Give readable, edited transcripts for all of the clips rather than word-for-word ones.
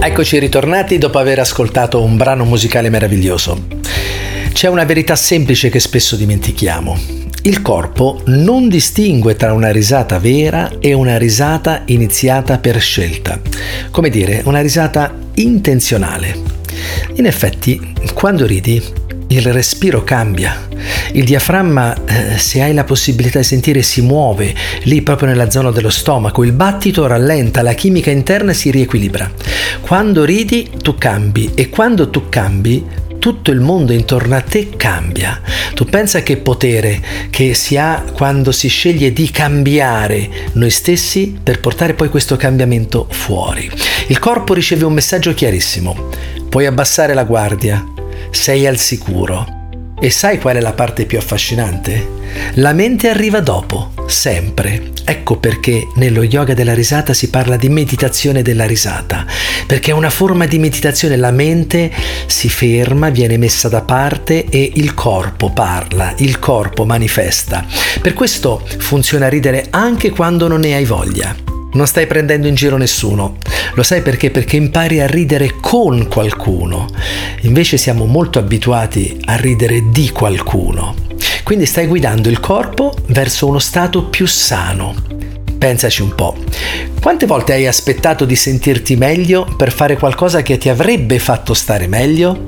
Eccoci ritornati dopo aver ascoltato un brano musicale meraviglioso. C'è una verità semplice che spesso dimentichiamo. Il corpo non distingue tra una risata vera e una risata iniziata per scelta. Come dire, una risata intenzionale. In effetti, quando ridi, il respiro cambia. Il diaframma, se hai la possibilità di sentire, si muove lì proprio nella zona dello stomaco. Il battito rallenta, la chimica interna si riequilibra. Quando ridi, tu cambi, e quando tu cambi, tutto il mondo intorno a te cambia. Tu pensa che potere che si ha quando si sceglie di cambiare noi stessi per portare poi questo cambiamento fuori. Il corpo riceve un messaggio chiarissimo: puoi abbassare la guardia, sei al sicuro. E sai qual è la parte più affascinante? La mente arriva dopo, sempre. Ecco perché nello yoga della risata si parla di meditazione della risata, perché è una forma di meditazione. La mente si ferma, viene messa da parte e il corpo parla, il corpo manifesta. Per questo funziona ridere anche quando non ne hai voglia. Non stai prendendo in giro nessuno. Lo sai perché? Perché impari a ridere con qualcuno. Invece siamo molto abituati a ridere di qualcuno. Quindi stai guidando il corpo verso uno stato più sano. Pensaci un po'. Quante volte hai aspettato di sentirti meglio per fare qualcosa che ti avrebbe fatto stare meglio?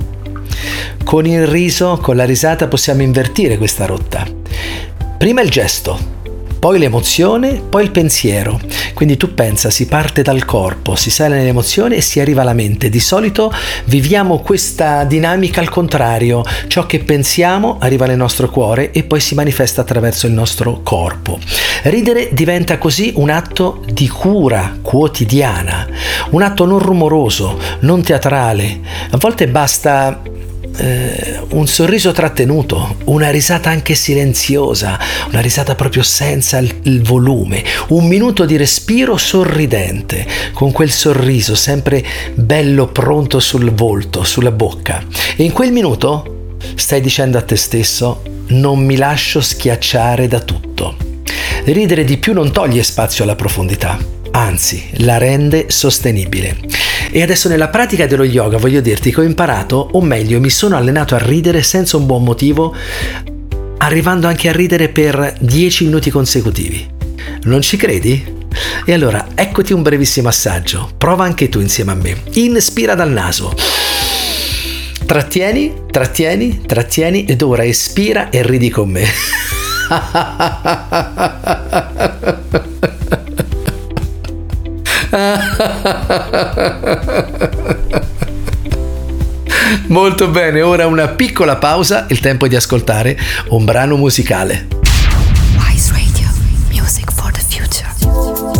Con il riso, con la risata possiamo invertire questa rotta. Prima il gesto, poi l'emozione, poi il pensiero. Quindi tu pensa, si parte dal corpo, si sale nell'emozione e si arriva alla mente. Di solito viviamo questa dinamica al contrario. Ciò che pensiamo arriva nel nostro cuore e poi si manifesta attraverso il nostro corpo. Ridere diventa così un atto di cura quotidiana, un atto non rumoroso, non teatrale. A volte basta un sorriso trattenuto, una risata anche silenziosa, una risata proprio senza il volume, un minuto di respiro sorridente, con quel sorriso sempre bello pronto sul volto, sulla bocca. E in quel minuto stai dicendo a te stesso: non mi lascio schiacciare da tutto. Ridere di più non toglie spazio alla profondità, anzi la rende sostenibile. E adesso nella pratica dello yoga voglio dirti che ho imparato, o meglio mi sono allenato a ridere senza un buon motivo, arrivando anche a ridere per 10 minuti consecutivi. Non ci credi? E allora eccoti un brevissimo assaggio, prova anche tu insieme a me. Inspira dal naso, trattieni ed ora espira e ridi con me. Molto bene, ora una piccola pausa, il tempo di ascoltare un brano musicale.